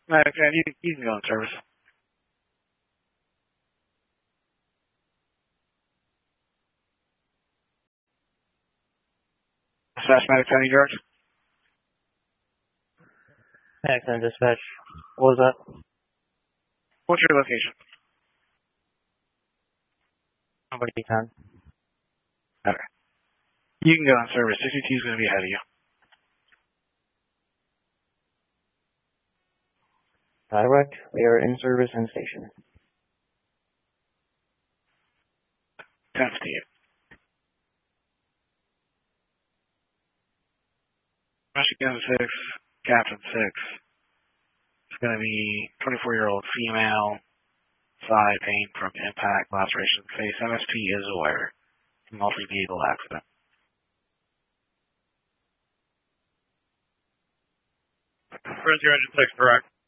Okay, you can go in service. Dispatch Medic County George. Excellent, dispatch. What was that? What's your location? Nobody 10. Okay. You can go in service. 62 is going to be ahead of you. Direct, we are in service and station. 10-58. Michigan 6, Captain 6. It's going to be 24-year-old female, side pain from impact, laceration face. MSP is aware. Multi-vehicle accident. Frontier Engine 6, correct.